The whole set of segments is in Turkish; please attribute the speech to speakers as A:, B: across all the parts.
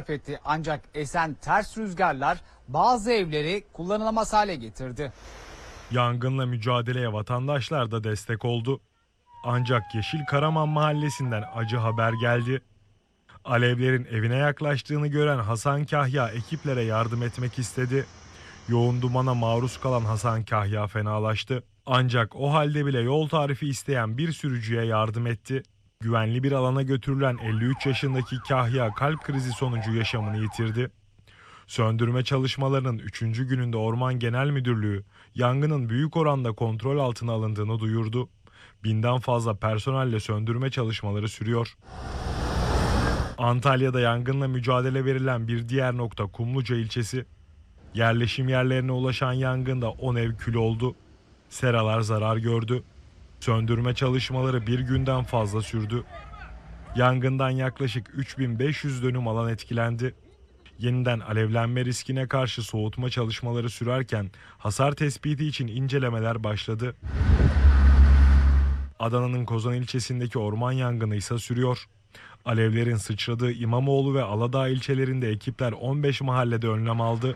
A: sarf etti. Ancak esen ters rüzgarlar bazı evleri kullanılamaz hale getirdi.
B: Yangınla mücadeleye vatandaşlar da destek oldu. Ancak Yeşil Karaman mahallesinden acı haber geldi. Alevlerin evine yaklaştığını gören Hasan Kahya ekiplere yardım etmek istedi. Yoğun dumana maruz kalan Hasan Kahya fenalaştı. Ancak o halde bile yol tarifi isteyen bir sürücüye yardım etti. Güvenli bir alana götürülen 53 yaşındaki Kahya kalp krizi sonucu yaşamını yitirdi. Söndürme çalışmalarının 3. gününde Orman Genel Müdürlüğü yangının büyük oranda kontrol altına alındığını duyurdu. 1000'den fazla personelle söndürme çalışmaları sürüyor. Antalya'da yangınla mücadele verilen bir diğer nokta Kumluca ilçesi. Yerleşim yerlerine ulaşan yangında 10 ev kül oldu. Seralar zarar gördü. Söndürme çalışmaları bir günden fazla sürdü. Yangından yaklaşık 3500 dönüm alan etkilendi. Yeniden alevlenme riskine karşı soğutma çalışmaları sürerken hasar tespiti için incelemeler başladı. Adana'nın Kozan ilçesindeki orman yangını ise sürüyor. Alevlerin sıçradığı İmamoğlu ve Aladağ ilçelerinde ekipler 15 mahallede önlem aldı.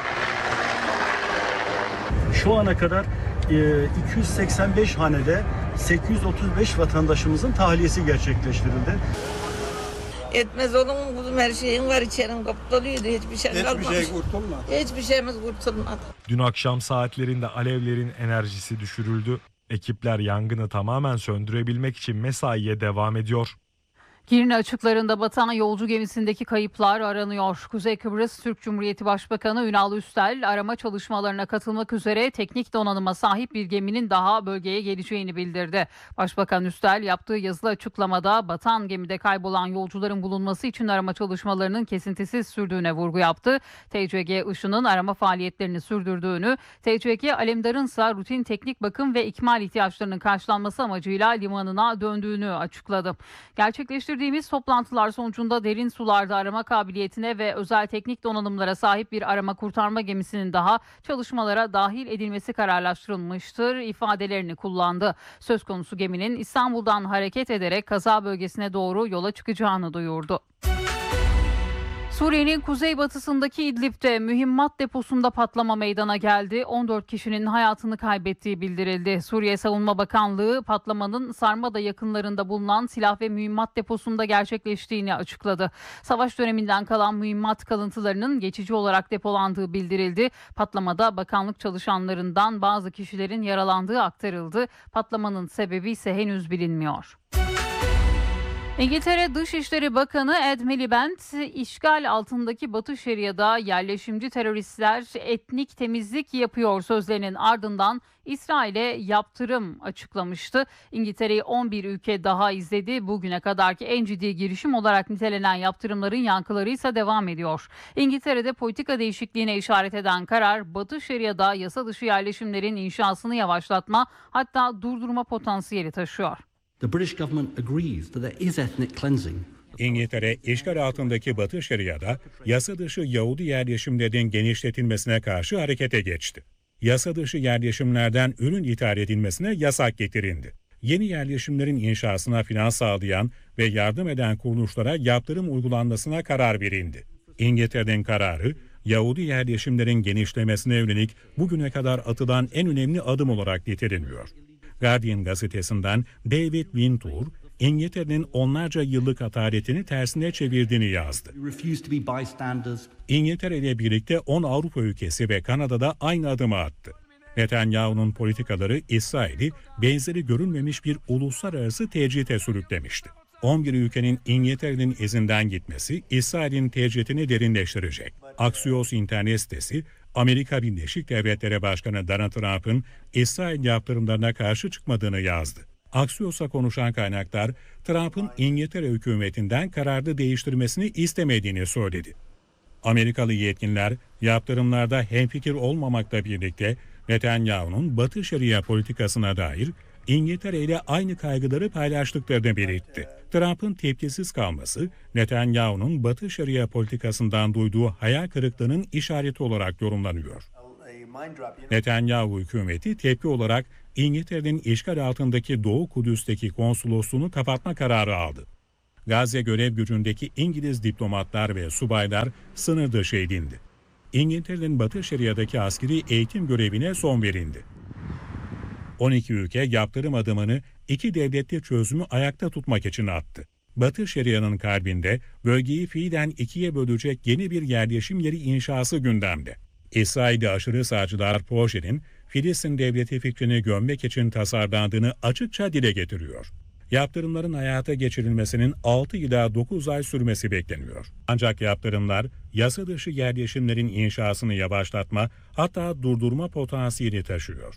C: Şu ana kadar 285 hanede 835 vatandaşımızın tahliyesi gerçekleştirildi.
D: Etmez olur mu kuzum, her şeyin var, içerim kapatılıyordu, hiçbir şey kalmamış.
E: Hiçbir şey kurtulmadı.
D: Hiçbir şeyimiz kurtulmadı.
B: Dün akşam saatlerinde alevlerin enerjisi düşürüldü. Ekipler yangını tamamen söndürebilmek için mesaiye devam ediyor.
F: Girne açıklarında batan yolcu gemisindeki kayıplar aranıyor. Kuzey Kıbrıs Türk Cumhuriyeti Başbakanı Ünal Üstel arama çalışmalarına katılmak üzere teknik donanıma sahip bir geminin daha bölgeye geleceğini bildirdi. Başbakan Üstel yaptığı yazılı açıklamada batan gemide kaybolan yolcuların bulunması için arama çalışmalarının kesintisiz sürdüğüne vurgu yaptı. TCG Işın'ın arama faaliyetlerini sürdürdüğünü, TCG Alemdar'ın ise rutin teknik bakım ve ikmal ihtiyaçlarının karşılanması amacıyla limanına döndüğünü açıkladı. Gerçekleştirdiğimiz toplantılar sonucunda derin sularda arama kabiliyetine ve özel teknik donanımlara sahip bir arama kurtarma gemisinin daha çalışmalara dahil edilmesi kararlaştırılmıştır ifadelerini kullandı. Söz konusu geminin İstanbul'dan hareket ederek kaza bölgesine doğru yola çıkacağını duyurdu. Suriye'nin kuzeybatısındaki İdlib'de mühimmat deposunda patlama meydana geldi. 14 kişinin hayatını kaybettiği bildirildi. Suriye Savunma Bakanlığı patlamanın Sarmada yakınlarında bulunan silah ve mühimmat deposunda gerçekleştiğini açıkladı. Savaş döneminden kalan mühimmat kalıntılarının geçici olarak depolandığı bildirildi. Patlamada bakanlık çalışanlarından bazı kişilerin yaralandığı aktarıldı. Patlamanın sebebi ise henüz bilinmiyor. İngiltere Dışişleri Bakanı Ed Miliband, işgal altındaki Batı Şeria'da yerleşimci teröristler etnik temizlik yapıyor sözlerinin ardından İsrail'e yaptırım açıklamıştı. İngiltere'yi 11 ülke daha izledi. Bugüne kadarki en ciddi girişim olarak nitelenen yaptırımların yankıları ise devam ediyor. İngiltere'de politika değişikliğine işaret eden karar, Batı Şeria'da yasa dışı yerleşimlerin inşasını yavaşlatma, hatta durdurma potansiyeli taşıyor.
G: The British government agrees that there is ethnic cleansing.
H: İngiltere, işgal altındaki Batı Şeria'da yasa dışı Yahudi yerleşimlerinin genişletilmesine karşı harekete geçti. Yasa dışı yerleşimlerden ürün ithal edilmesine yasak getirildi. Yeni yerleşimlerin inşasına finans sağlayan ve yardım eden kuruluşlara yaptırım uygulanmasına karar verildi. İngiltere'nin kararı, Yahudi yerleşimlerin genişlemesine yönelik bugüne kadar atılan en önemli adım olarak niteleniyor. Guardian gazetesinden David Wintour, İngiltere'nin onlarca yıllık ataletini tersine çevirdiğini yazdı. İngiltere ile birlikte 10 Avrupa ülkesi ve Kanada'da aynı adımı attı. Netanyahu'nun politikaları İsrail'i benzeri görülmemiş bir uluslararası tecrite sürüklemişti. 11 ülkenin İngiltere'nin izinden gitmesi İsrail'in tecritini derinleştirecek. Axios internet sitesi, Amerika Birleşik Devletleri Başkanı Donald Trump'ın İsrail yaptırımlarına karşı çıkmadığını yazdı. Axios'a konuşan kaynaklar, Trump'ın İngiltere hükümetinden kararı değiştirmesini istemediğini söyledi. Amerikalı yetkililer yaptırımlarda hemfikir olmamakla birlikte Netanyahu'nun Batı Şeria politikasına dair İngiltere ile aynı kaygıları paylaştıklarını belirtti. Trump'ın tepkisiz kalması, Netanyahu'nun Batı Şeria politikasından duyduğu hayal kırıklığının işareti olarak yorumlanıyor. Netanyahu hükümeti tepki olarak İngiltere'nin işgal altındaki Doğu Kudüs'teki konsolosluğunu kapatma kararı aldı. Gazze görev gücündeki İngiliz diplomatlar ve subaylar sınır dışı edildi. İngiltere'nin Batı Şeria'daki askeri eğitim görevine son verildi. 12 ülke yaptırım adımını iki devletli çözümü ayakta tutmak için attı. Batı Şeria'nın kalbinde bölgeyi fiilen ikiye bölecek yeni bir yerleşim yeri inşası gündemde. İsrail'de aşırı sağcılar projenin Filistin devleti fikrini gömmek için tasarlandığını açıkça dile getiriyor. Yaptırımların hayata geçirilmesinin 6 ila 9 ay sürmesi bekleniyor. Ancak yaptırımlar yasa dışı yerleşimlerin inşasını yavaşlatma, hatta durdurma potansiyeli taşıyor.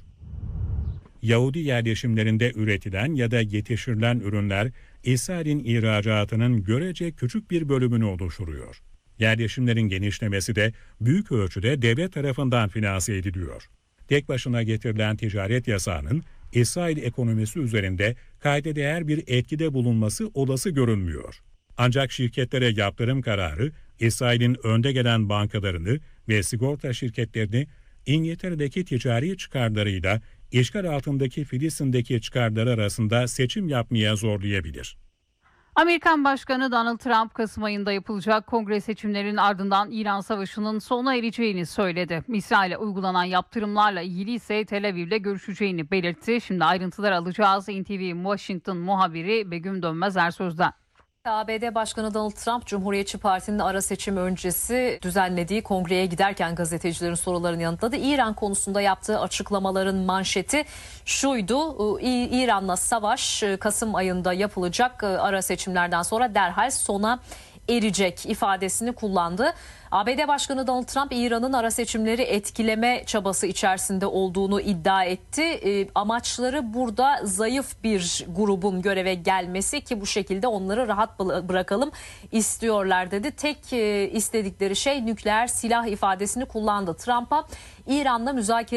H: Yahudi yerleşimlerinde üretilen ya da yetiştirilen ürünler İsrail'in ihracatının görece küçük bir bölümünü oluşturuyor. Yerleşimlerin genişlemesi de büyük ölçüde devlet tarafından finanse ediliyor. Tek başına getirilen ticaret yasağının İsrail ekonomisi üzerinde kayda değer bir etkide bulunması olası görünmüyor. Ancak şirketlere yaptırım kararı İsrail'in önde gelen bankalarını ve sigorta şirketlerini İngiltere'deki ticari çıkarlarıyla işgal altındaki Filistin'deki çıkarları arasında seçim yapmaya zorlayabilir.
F: Amerikan Başkanı Donald Trump Kasım ayında yapılacak kongre seçimlerinin ardından İran Savaşı'nın sona ereceğini söyledi. İsrail'e uygulanan yaptırımlarla ilgili ise Tel Aviv'le görüşeceğini belirtti. Şimdi ayrıntılar alacağız. NTV Washington muhabiri Begüm Dönmez Ersöz'den.
E: ABD Başkanı Donald Trump, Cumhuriyetçi Parti'nin ara seçim öncesi düzenlediği kongreye giderken gazetecilerin sorularını yanıtladı. İran konusunda yaptığı açıklamaların manşeti şuydu: İran'la savaş Kasım ayında yapılacak ara seçimlerden sonra derhal sona erecek ifadesini kullandı. ABD Başkanı Donald Trump, İran'ın ara seçimleri etkileme çabası içerisinde olduğunu iddia etti. Amaçları burada zayıf bir grubun göreve gelmesi ki bu şekilde onları rahat bırakalım istiyorlar dedi. Tek istedikleri şey nükleer silah ifadesini kullandı. Trump'a İran'la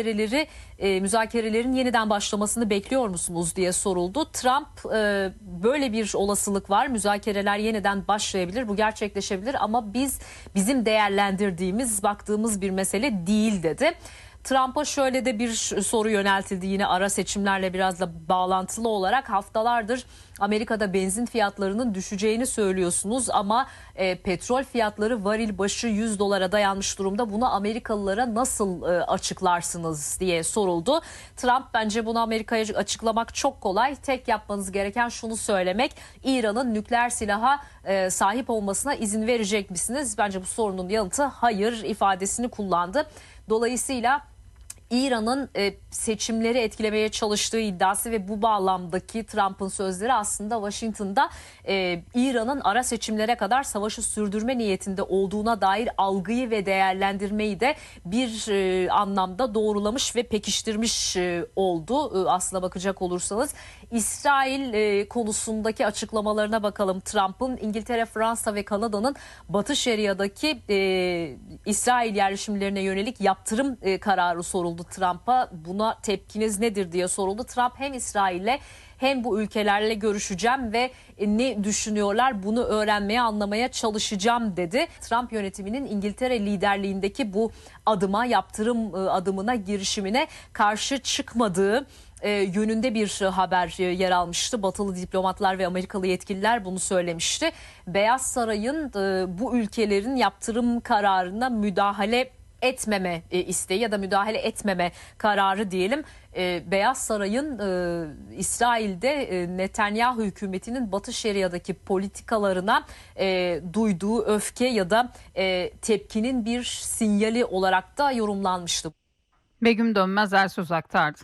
E: müzakerelerin yeniden başlamasını bekliyor musunuz diye soruldu. Trump böyle bir olasılık var. Müzakereler yeniden başlayabilir. Bu gerçekleşebilir ama bizim değerlendirdiğimiz, baktığımız bir mesele değil dedi. Trump'a şöyle de bir soru yöneltildi yine ara seçimlerle biraz da bağlantılı olarak. Haftalardır Amerika'da benzin fiyatlarının düşeceğini söylüyorsunuz ama petrol fiyatları varil başı $100 dayanmış durumda. Bunu Amerikalılara nasıl açıklarsınız diye soruldu. Trump, bence bunu Amerika'ya açıklamak çok kolay. Tek yapmanız gereken şunu söylemek: İran'ın nükleer silaha sahip olmasına izin verecek misiniz? Bence bu sorunun yanıtı hayır ifadesini kullandı. Dolayısıyla İran'ın seçimleri etkilemeye çalıştığı iddiası ve bu bağlamdaki Trump'ın sözleri aslında Washington'da İran'ın ara seçimlere kadar savaşı sürdürme niyetinde olduğuna dair algıyı ve değerlendirmeyi de bir anlamda doğrulamış ve pekiştirmiş oldu. Aslına bakacak olursanız İsrail konusundaki açıklamalarına bakalım. Trump'ın İngiltere, Fransa ve Kanada'nın Batı Şeria'daki İsrail yerleşimlerine yönelik yaptırım kararı soruldu Trump'a. Buna tepkiniz nedir diye soruldu. Trump, hem İsrail'le hem bu ülkelerle görüşeceğim ve ne düşünüyorlar bunu öğrenmeye, anlamaya çalışacağım dedi. Trump yönetiminin İngiltere liderliğindeki bu yaptırım adımına, girişimine karşı çıkmadığı yönünde bir haber yer almıştı. Batılı diplomatlar ve Amerikalı yetkililer bunu söylemişti. Beyaz Saray'ın bu ülkelerin yaptırım kararına müdahale etmeme isteği ya da müdahale etmeme kararı diyelim. Beyaz Saray'ın İsrail'de Netanyahu hükümetinin Batı Şeria'daki politikalarına duyduğu öfke ya da tepkinin bir sinyali olarak da yorumlanmıştı.
F: Begüm Dönmez Ersöz aktardı.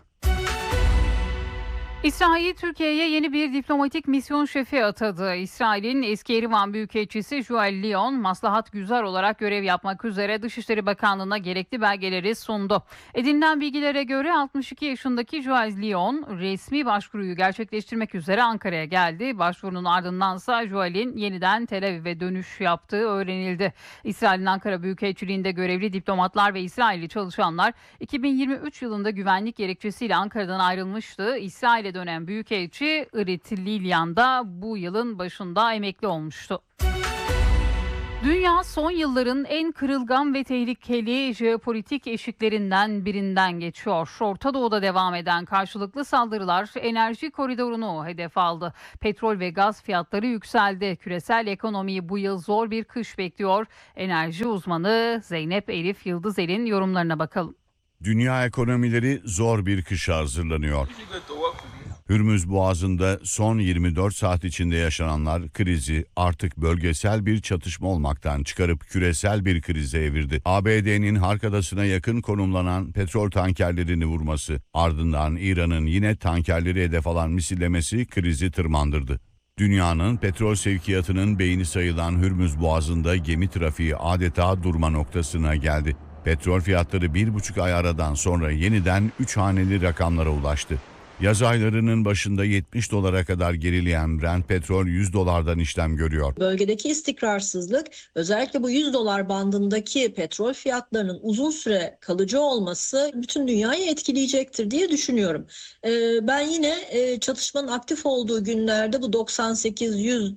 F: İsrail, Türkiye'ye yeni bir diplomatik misyon şefi atadı. İsrail'in eski Erivan Büyükelçisi Joel Lyon, maslahat güzar olarak görev yapmak üzere Dışişleri Bakanlığı'na gerekli belgeleri sundu. Edinilen bilgilere göre 62 yaşındaki Joel Lyon, resmi başvuruyu gerçekleştirmek üzere Ankara'ya geldi. Başvurunun ardındansa Joel'in yeniden Tel Aviv'e dönüş yaptığı öğrenildi. İsrail'in Ankara Büyükelçiliğinde görevli diplomatlar ve İsrailli çalışanlar 2023 yılında güvenlik gerekçesiyle Ankara'dan ayrılmıştı. İsrail'e dönen Büyükelçi Irit Lilyan da bu yılın başında emekli olmuştu. Dünya son yılların en kırılgan ve tehlikeli jeopolitik eşiklerinden birinden geçiyor. Orta Doğu'da devam eden karşılıklı saldırılar enerji koridorunu hedef aldı. Petrol ve gaz fiyatları yükseldi. Küresel ekonomiyi bu yıl zor bir kış bekliyor. Enerji uzmanı Zeynep Elif Yıldızer'in yorumlarına bakalım.
I: Dünya ekonomileri zor bir kışa hazırlanıyor. Hürmüz Boğazı'nda son 24 saat içinde yaşananlar krizi artık bölgesel bir çatışma olmaktan çıkarıp küresel bir krize evirdi. ABD'nin Hark Adası'na yakın konumlanan petrol tankerlerini vurması, ardından İran'ın yine tankerleri hedef alan misillemesi krizi tırmandırdı. Dünyanın petrol sevkiyatının beyni sayılan Hürmüz Boğazı'nda gemi trafiği adeta durma noktasına geldi. Petrol fiyatları 1,5 ay aradan sonra yeniden 3 haneli rakamlara ulaştı. Yaz aylarının başında $70 kadar gerileyen Brent petrol $100'dan işlem görüyor.
J: Bölgedeki istikrarsızlık, özellikle bu $100 bandındaki petrol fiyatlarının uzun süre kalıcı olması bütün dünyayı etkileyecektir diye düşünüyorum. Ben yine çatışmanın aktif olduğu günlerde bu 98, 100,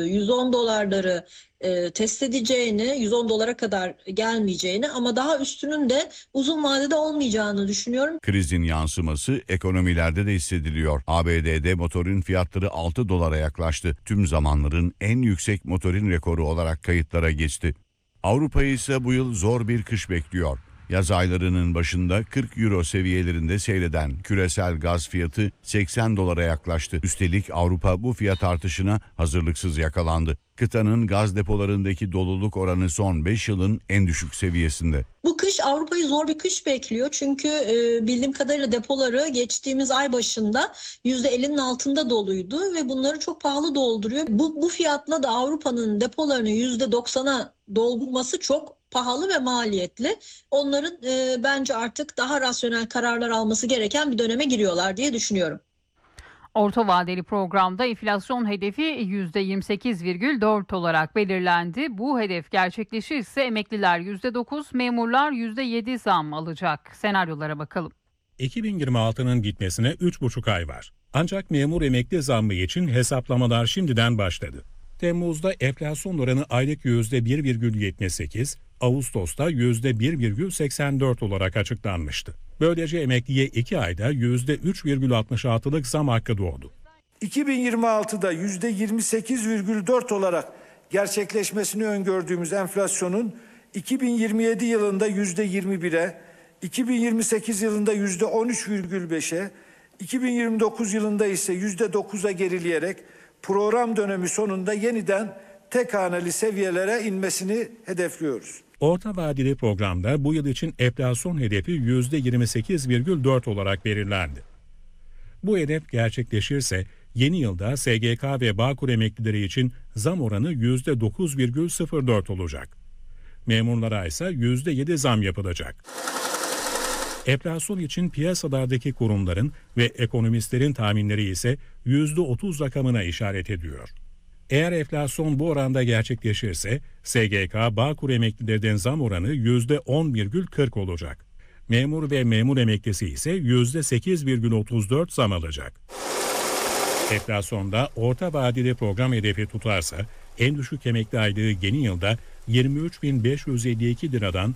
J: $110 test edeceğini, $110 kadar gelmeyeceğini ama daha üstünün de uzun vadede olmayacağını düşünüyorum.
I: Krizin yansıması ekonomilerde de hissediliyor. ABD'de motorin fiyatları $6'a yaklaştı. Tüm zamanların en yüksek motorin rekoru olarak kayıtlara geçti. Avrupa'yı ise bu yıl zor bir kış bekliyor. Yaz aylarının başında 40 euro seviyelerinde seyreden küresel gaz fiyatı $80'a yaklaştı. Üstelik Avrupa bu fiyat artışına hazırlıksız yakalandı. Kıtanın gaz depolarındaki doluluk oranı son 5 yılın en düşük seviyesinde.
J: Bu kış Avrupa'yı zor bir kış bekliyor. Çünkü bildiğim kadarıyla depoları geçtiğimiz ay başında %50'nin altında doluydu ve bunları çok pahalı dolduruyor. Bu fiyatla da Avrupa'nın depolarını %90'a doldurması çok pahalı ve maliyetli. Onların bence artık daha rasyonel kararlar alması gereken bir döneme giriyorlar diye düşünüyorum.
F: Orta vadeli programda enflasyon hedefi %28,4 olarak belirlendi. Bu hedef gerçekleşirse emekliler %9, memurlar %7 zam alacak. Senaryolara bakalım.
H: 2026'nın gitmesine 3,5 ay var. Ancak memur emekli zammı için hesaplamalar şimdiden başladı. Temmuz'da enflasyon oranı aylık %1,78, Ağustos'ta %1,84 olarak açıklanmıştı. Böylece emekliye 2 ayda %3,66'lık zam hakkı doğdu.
K: 2026'da %28,4 olarak gerçekleşmesini öngördüğümüz enflasyonun 2027 yılında %21'e, 2028 yılında %13,5'e, 2029 yılında ise %9'a gerileyerek program dönemi sonunda yeniden tek haneli seviyelere inmesini hedefliyoruz.
H: Orta vadeli programda bu yıl için enflasyon hedefi %28,4 olarak belirlendi. Bu hedef gerçekleşirse yeni yılda SGK ve Bağkur emeklileri için zam oranı %9,04 olacak. Memurlara ise %7 zam yapılacak. Enflasyon için piyasalardaki kurumların ve ekonomistlerin tahminleri ise %30 rakamına işaret ediyor. Eğer enflasyon bu oranda gerçekleşirse SGK, Bağkur emeklilerden zam oranı %10,40 olacak. Memur ve memur emeklisi ise %8,34 zam alacak. Enflasyonda orta vadeli program hedefi tutarsa en düşük emekli aylığı yeni yılda 23.552 liradan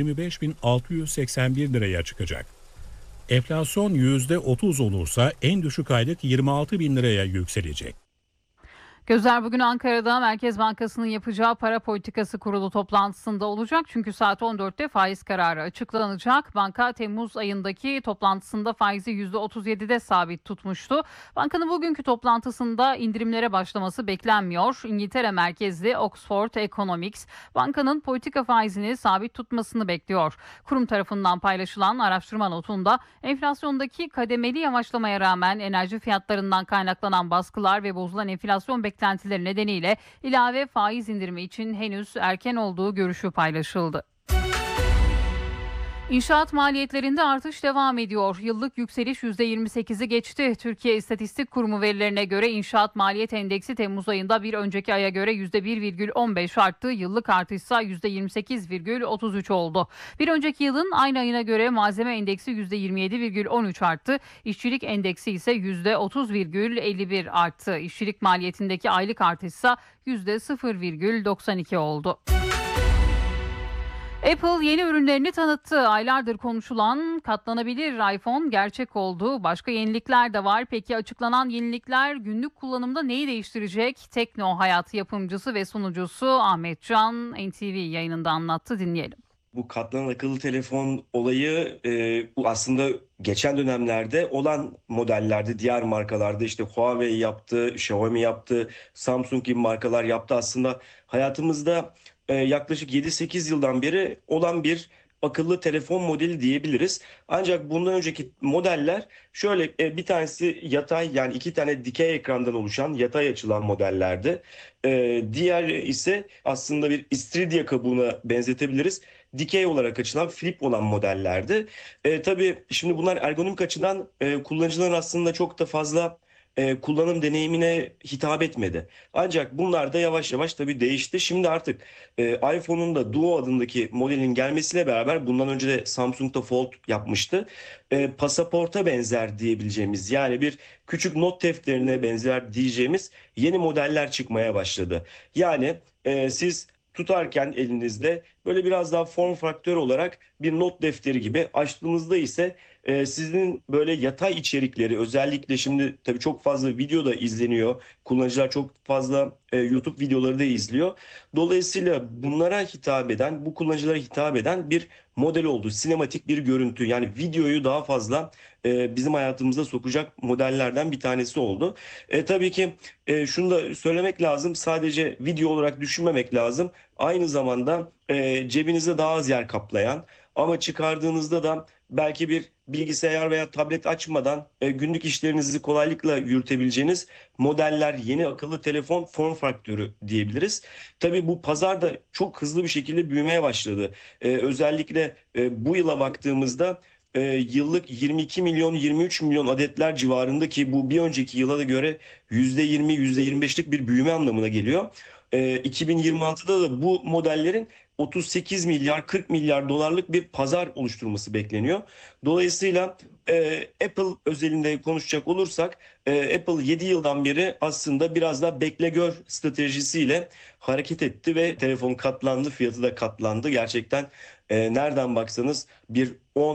H: 25.681 liraya çıkacak. Enflasyon %30 olursa en düşük aylık 26.000 liraya yükselecek.
F: Gözler bugün Ankara'da Merkez Bankası'nın yapacağı para politikası kurulu toplantısında olacak. Çünkü saat 14'te faiz kararı açıklanacak. Banka Temmuz ayındaki toplantısında faizi %37'de sabit tutmuştu. Bankanın bugünkü toplantısında indirimlere başlaması beklenmiyor. İngiltere merkezli Oxford Economics, bankanın politika faizini sabit tutmasını bekliyor. Kurum tarafından paylaşılan araştırma notunda enflasyondaki kademeli yavaşlamaya rağmen enerji fiyatlarından kaynaklanan baskılar ve bozulan enflasyon beklentileri nedeniyle ilave faiz indirimi için henüz erken olduğu görüşü paylaşıldı. İnşaat maliyetlerinde artış devam ediyor. Yıllık yükseliş %28'i geçti. Türkiye İstatistik Kurumu verilerine göre inşaat maliyet endeksi Temmuz ayında bir önceki aya göre %1,15 arttı. Yıllık artışsa %28,33 oldu. Bir önceki yılın aynı ayına göre malzeme endeksi %27,13 arttı. İşçilik endeksi ise %30,51 arttı. İşçilik maliyetindeki aylık artışsa %0,92 oldu. Apple yeni ürünlerini tanıttı. Aylardır konuşulan katlanabilir iPhone gerçek oldu. Başka yenilikler de var. Peki açıklanan yenilikler günlük kullanımda neyi değiştirecek? Tekno Hayat yapımcısı ve sunucusu Ahmet Can NTV yayınında anlattı. Dinleyelim.
L: Bu katlanan akıllı telefon olayı bu aslında geçen dönemlerde olan modellerde, diğer markalarda işte Huawei yaptı, Xiaomi yaptı, Samsung gibi markalar yaptı. Aslında hayatımızda yaklaşık 7-8 yıldan beri olan bir akıllı telefon modeli diyebiliriz. Ancak bundan önceki modeller şöyle bir tanesi yatay, yani iki tane dikey ekrandan oluşan yatay açılan modellerdi. Diğer ise aslında bir istiridye kabuğuna benzetebiliriz. Dikey olarak açılan flip olan modellerdi. Tabii şimdi bunlar ergonomik açıdan kullanıcıların aslında çok da fazla kullanım deneyimine hitap etmedi. Ancak bunlar da yavaş yavaş tabii değişti. Şimdi artık iPhone'un da Duo adındaki modelin gelmesiyle beraber, bundan önce de Samsung da Fold yapmıştı. Pasaporta benzer diyebileceğimiz, yani bir küçük not defterine benzer diyeceğimiz yeni modeller çıkmaya başladı. Yani siz tutarken elinizde böyle biraz daha form faktör olarak bir not defteri gibi, açtığınızda ise sizin böyle yatay içerikleri, özellikle şimdi tabii çok fazla video da izleniyor. Kullanıcılar çok fazla YouTube videoları da izliyor. Dolayısıyla bunlara hitap eden, bu kullanıcılara hitap eden bir model oldu. Sinematik bir görüntü, yani videoyu daha fazla bizim hayatımıza sokacak modellerden bir tanesi oldu. Tabii ki şunu da söylemek lazım. Sadece video olarak düşünmemek lazım. Aynı zamanda cebinizde daha az yer kaplayan ama çıkardığınızda da belki bir bilgisayar veya tablet açmadan günlük işlerinizi kolaylıkla yürütebileceğiniz modeller, yeni akıllı telefon form faktörü diyebiliriz. Tabii bu pazar da çok hızlı bir şekilde büyümeye başladı. Özellikle bu yıla baktığımızda yıllık 22 milyon 23 milyon adetler civarında, ki bu bir önceki yıla da göre %20 %25'lik bir büyüme anlamına geliyor. 2026'da da bu modellerin 38 milyar 40 milyar dolarlık bir pazar oluşturması bekleniyor. Dolayısıyla Apple özelinde konuşacak olursak, Apple 7 yıldan beri aslında biraz daha bekle gör stratejisiyle hareket etti ve telefon katlandı, fiyatı da katlandı. Gerçekten nereden baksanız bir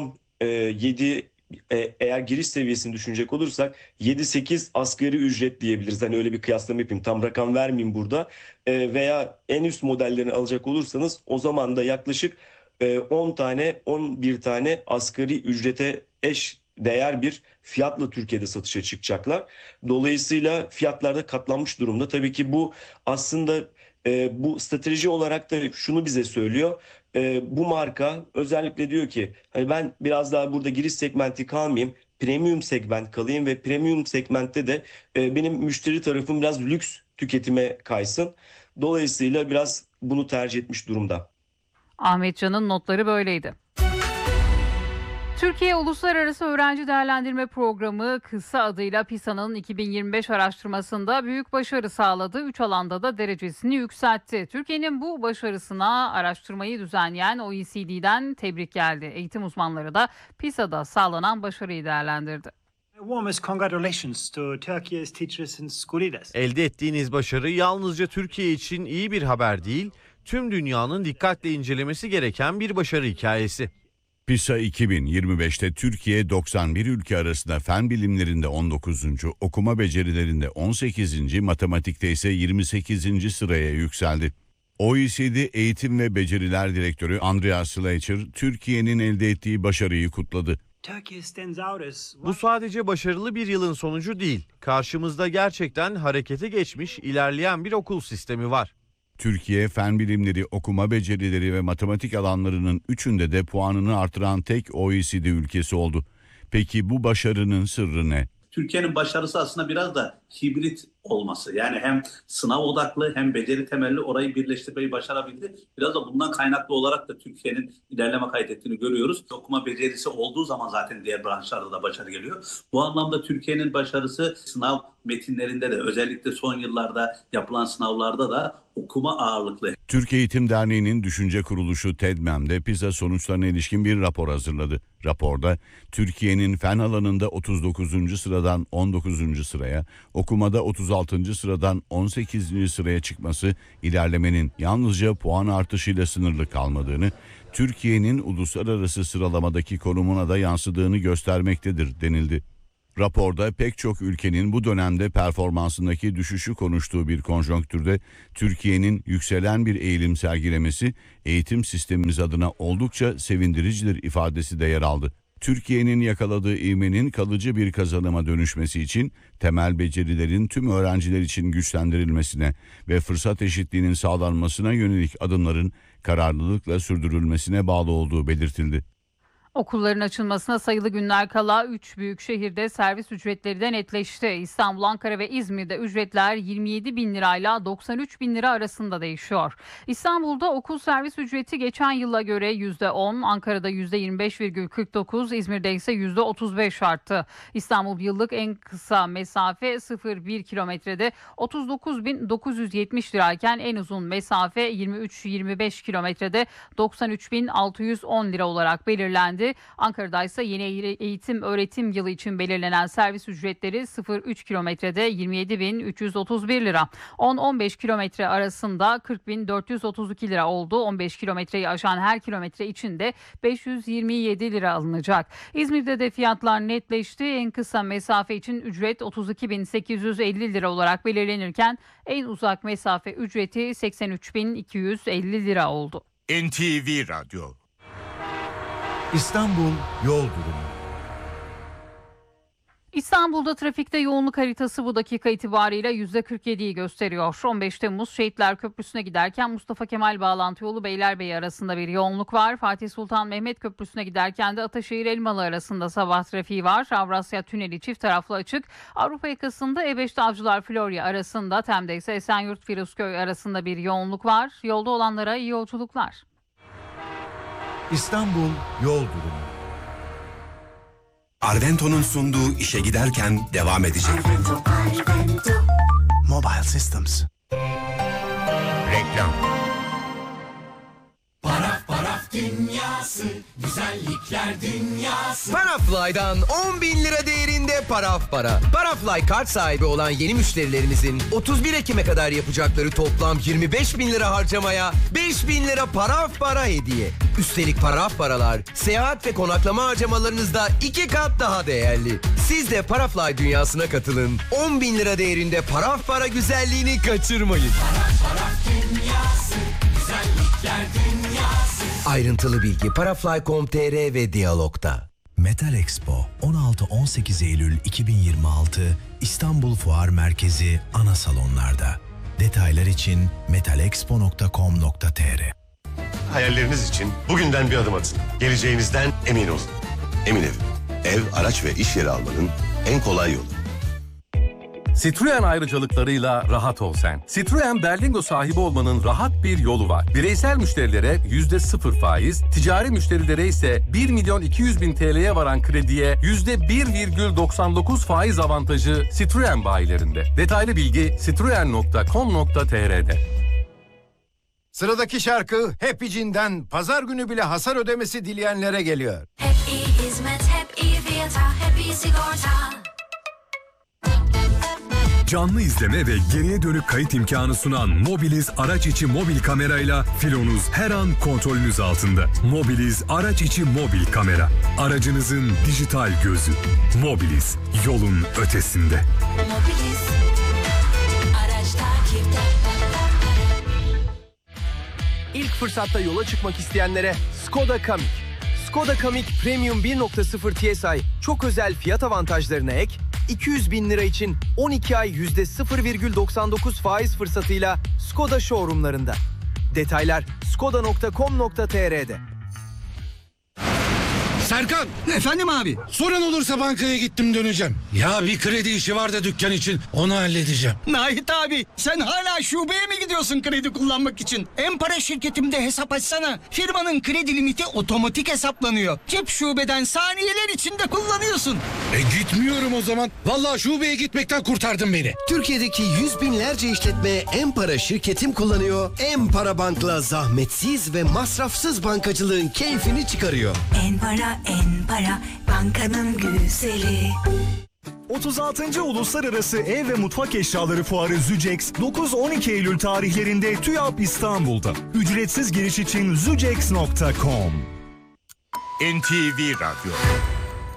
L: 7 eğer giriş seviyesini düşünecek olursak 7-8 asgari ücret diyebiliriz. Hani öyle bir kıyaslama yapayım, tam rakam vermeyeyim burada. Veya en üst modellerini alacak olursanız o zaman da yaklaşık 11 tane asgari ücrete eş değer bir fiyatla Türkiye'de satışa çıkacaklar. Dolayısıyla fiyatlarda katlanmış durumda. Tabii ki bu aslında bu strateji olarak da şunu bize söylüyor. Bu marka özellikle diyor ki, hani ben biraz daha burada giriş segmenti kalmayayım, premium segment kalayım ve premium segmentte de benim müşteri tarafım biraz lüks tüketime kaysın. Dolayısıyla biraz bunu tercih etmiş durumda.
F: Ahmet Can'ın notları böyleydi. Türkiye Uluslararası Öğrenci Değerlendirme Programı, kısa adıyla PISA'nın 2025 araştırmasında büyük başarı sağladı. 3 alanda da derecesini yükseltti. Türkiye'nin bu başarısına araştırmayı düzenleyen OECD'den tebrik geldi. Eğitim uzmanları da PISA'da sağlanan başarıyı değerlendirdi.
M: Elde ettiğiniz başarı yalnızca Türkiye için iyi bir haber değil, tüm dünyanın dikkatle incelemesi gereken bir başarı hikayesi.
I: PISA 2025'te Türkiye 91 ülke arasında fen bilimlerinde 19. okuma becerilerinde 18. matematikte ise 28. sıraya yükseldi. OECD Eğitim ve Beceriler Direktörü Andreas Schleicher, Türkiye'nin elde ettiği başarıyı kutladı.
M: Bu sadece başarılı bir yılın sonucu değil, karşımızda gerçekten harekete geçmiş, ilerleyen bir okul sistemi var.
I: Türkiye, fen bilimleri, okuma becerileri ve matematik alanlarının üçünde de puanını artıran tek OECD ülkesi oldu. Peki bu başarının sırrı ne?
N: Türkiye'nin başarısı aslında biraz da hibrit olması. Yani hem sınav odaklı hem beceri temelli orayı birleştirmeyi başarabildi. Biraz da bundan kaynaklı olarak da Türkiye'nin ilerleme kaydettiğini görüyoruz. Okuma becerisi olduğu zaman zaten diğer branşlarda da başarı geliyor. Bu anlamda Türkiye'nin başarısı sınav metinlerinde de özellikle son yıllarda yapılan sınavlarda da okuma ağırlıklı.
I: Türkiye Eğitim Derneği'nin düşünce kuruluşu TEDMEM'de PISA sonuçlarına ilişkin bir rapor hazırladı. Raporda Türkiye'nin fen alanında 39. sıradan 19. sıraya, okumada 36. sıradan 18. sıraya çıkması ilerlemenin yalnızca puan artışıyla sınırlı kalmadığını, Türkiye'nin uluslararası sıralamadaki konumuna da yansıdığını göstermektedir denildi. Raporda pek çok ülkenin bu dönemde performansındaki düşüşü konuştuğu bir konjonktürde Türkiye'nin yükselen bir eğilim sergilemesi eğitim sistemimiz adına oldukça sevindiricidir ifadesi de yer aldı. Türkiye'nin yakaladığı ivmenin kalıcı bir kazanıma dönüşmesi için temel becerilerin tüm öğrenciler için güçlendirilmesine ve fırsat eşitliğinin sağlanmasına yönelik adımların kararlılıkla sürdürülmesine bağlı olduğu belirtildi.
F: Okulların açılmasına sayılı günler kala 3 büyük şehirde servis ücretleri de netleşti. İstanbul, Ankara ve İzmir'de ücretler 27 bin lirayla 93 bin lira arasında değişiyor. İstanbul'da okul servis ücreti geçen yıla göre %10, Ankara'da %25,49, İzmir'de ise %35 arttı. İstanbul yıllık en kısa mesafe 0-1 kilometrede 39.970 lirayken en uzun mesafe 23-25 kilometrede 93.610 lira olarak belirlendi. Ankara'da ise yeni eğitim öğretim yılı için belirlenen servis ücretleri 0-3 kilometrede 27.331 lira. 10-15 kilometre arasında 40.432 lira oldu. 15 kilometreyi aşan her kilometre için de 527 lira alınacak. İzmir'de de fiyatlar netleşti. En kısa mesafe için ücret 32.850 lira olarak belirlenirken en uzak mesafe ücreti 83.250 lira oldu.
O: NTV Radyo. İstanbul yol durumu.
F: İstanbul'da trafikte yoğunluk haritası bu dakika itibarıyla %47'yi gösteriyor. 15 Temmuz Şehitler Köprüsü'ne giderken Mustafa Kemal bağlantı yolu Beylerbeyi arasında bir yoğunluk var. Fatih Sultan Mehmet Köprüsü'ne giderken de Ataşehir Elmalı arasında sabah trafiği var. Avrasya Tüneli çift taraflı açık. Avrupa yakasında E5'te Avcılar Florya arasında, Tem'de ise Esenyurt Firuzköy arasında bir yoğunluk var. Yolda olanlara iyi yolculuklar.
O: İstanbul yol durumu.
P: Arvento'nun sunduğu işe giderken devam edecek.
O: Mobile Systems. Reklam.
Q: Paraf dünyası, güzellikler dünyası.
R: Parafly'dan 10 bin lira değerinde paraf para. Parafly kart sahibi olan yeni müşterilerimizin 31 Ekim'e kadar yapacakları toplam 25 bin lira harcamaya 5 bin lira paraf para hediye. Üstelik paraf paralar seyahat ve konaklama harcamalarınızda 2 kat daha değerli. Siz de Parafly dünyasına katılın. 10 bin lira değerinde paraf para güzelliğini kaçırmayın.
Q: Paraf dünyası, güzellikler dünyası.
R: Ayrıntılı bilgi parafly.com.tr ve Diyalog'da.
S: Metal Expo 16-18 Eylül 2026 İstanbul Fuar Merkezi ana salonlarda. Detaylar için metalexpo.com.tr.
T: Hayalleriniz için bugünden bir adım atın. Geleceğinizden emin olun. Emin Ev, araç ve iş yeri almanın en kolay yolu.
U: Citroen ayrıcalıklarıyla rahat ol sen. Citroen Berlingo sahibi olmanın rahat bir yolu var. Bireysel müşterilere %0 faiz, ticari müşterilere ise 1.200.000 TL'ye varan krediye %1,99 faiz avantajı Citroen bayilerinde. Detaylı bilgi citroen.com.tr'de.
O: Sıradaki şarkı Happy Jean'den pazar günü bile hasar ödemesi dileyenlere geliyor.
Q: Hep iyi hizmet, hep iyi fiyata, hep iyi sigorta.
V: Canlı izleme ve geriye dönük kayıt imkanı sunan Mobiliz araç içi mobil kamerayla filonuz her an kontrolünüz altında. Mobiliz araç içi mobil kamera. Aracınızın dijital gözü. Mobiliz, yolun ötesinde.
Q: Mobiliz, araç takipte.
R: İlk fırsatta yola çıkmak isteyenlere Skoda Kamiq. Skoda Kamiq Premium 1.0 TSI çok özel fiyat avantajlarına ek, 200 bin lira için 12 ay %0,99 faiz fırsatıyla Skoda showroomlarında. Detaylar skoda.com.tr'de.
A: Serkan!
C: Efendim abi?
A: Sorun olursa bankaya gittim döneceğim. Ya bir kredi işi var da dükkan için, onu halledeceğim.
C: Nahit abi, sen hala şubeye mi gidiyorsun kredi kullanmak için? En-Para şirketimde hesap açsana. Firmanın kredi limiti otomatik hesaplanıyor. Cep şubeden saniyeler içinde kullanıyorsun.
A: Gitmiyorum o zaman. Vallahi şubeye gitmekten kurtardın beni.
R: Türkiye'deki yüz binlerce işletme En-Para şirketim kullanıyor. En-Para Bank'la zahmetsiz ve masrafsız bankacılığın keyfini çıkarıyor.
Q: En-Para, En-Para, bankanın güzeli.
W: 36. Uluslararası Ev ve Mutfak Eşyaları Fuarı Zücex 9-12 Eylül tarihlerinde TÜYAP İstanbul'da. Ücretsiz giriş için zucex.com.
X: NTV Radyo.